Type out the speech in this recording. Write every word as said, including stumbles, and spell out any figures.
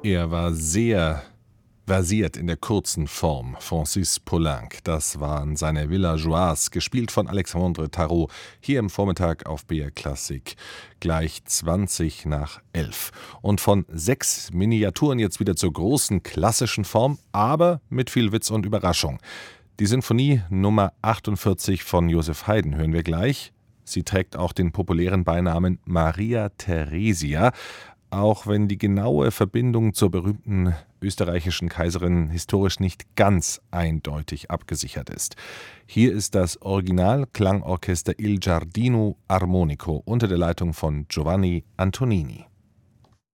Er war sehr versiert in der kurzen Form, Francis Poulenc. Das waren seine Villageoise, gespielt von Alexandre Tarot, hier im Vormittag auf B R Klassik, gleich zwanzig nach elf. Und von sechs Miniaturen jetzt wieder zur großen klassischen Form, aber mit viel Witz und Überraschung. Die Sinfonie Nummer achtundvierzig von Joseph Haydn hören wir gleich. Sie trägt auch den populären Beinamen Maria Theresia, auch wenn die genaue Verbindung zur berühmten österreichischen Kaiserin historisch nicht ganz eindeutig abgesichert ist. Hier ist das Original-Klangorchester Il Giardino Armonico unter der Leitung von Giovanni Antonini.